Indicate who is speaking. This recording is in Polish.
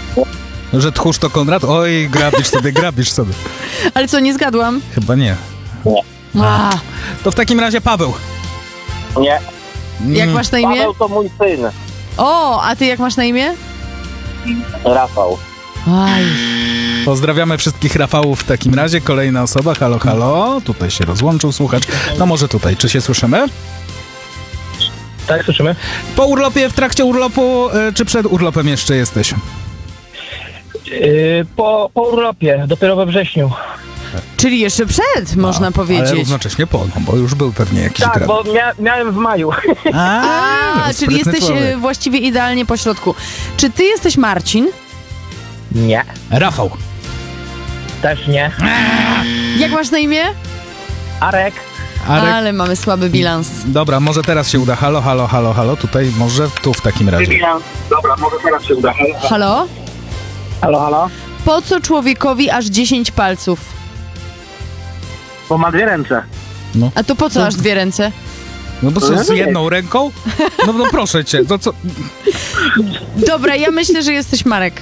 Speaker 1: Że tchórz to Konrad? Oj, grabisz sobie.
Speaker 2: Ale co, nie zgadłam?
Speaker 1: Chyba nie.
Speaker 2: A,
Speaker 1: To w takim razie Paweł.
Speaker 3: Nie.
Speaker 2: jak masz na imię?
Speaker 3: Paweł to mój syn.
Speaker 2: O, a ty jak masz na imię?
Speaker 3: Rafał.
Speaker 2: Aj.
Speaker 1: Pozdrawiamy wszystkich Rafałów w takim razie. Kolejna osoba, halo, halo. Tutaj się rozłączył słuchacz. No może tutaj, czy się słyszymy?
Speaker 4: Tak, słyszymy?
Speaker 1: Po urlopie, w trakcie urlopu, czy przed urlopem jeszcze jesteś?
Speaker 4: Po urlopie, dopiero we wrześniu.
Speaker 2: Czyli jeszcze przed, można
Speaker 1: Ale
Speaker 2: powiedzieć.
Speaker 1: równocześnie po, no bo już był pewnie jakiś
Speaker 4: Tak,
Speaker 1: grab.
Speaker 4: bo miałem w maju.
Speaker 2: A, czyli
Speaker 1: sprytny
Speaker 2: jesteś
Speaker 1: człowiek.
Speaker 2: właściwie idealnie po środku. Czy ty jesteś Marcin?
Speaker 4: Nie,
Speaker 1: Rafał.
Speaker 4: też nie.
Speaker 2: Jak masz na imię?
Speaker 4: Arek.
Speaker 1: Arek.
Speaker 2: Ale mamy słaby bilans.
Speaker 1: Dobra, może teraz się uda. Halo, halo, halo, halo. Tutaj, może tu w takim razie.
Speaker 3: Dobra, może teraz się uda.
Speaker 2: Halo?
Speaker 3: Halo, halo?
Speaker 2: Po co człowiekowi aż 10 palców?
Speaker 3: Bo ma 2 ręce.
Speaker 2: A to po co aż 2 ręce?
Speaker 1: No bo co, z jedną ręką? No proszę cię, to co...
Speaker 2: Dobra, ja myślę, że jesteś Marek.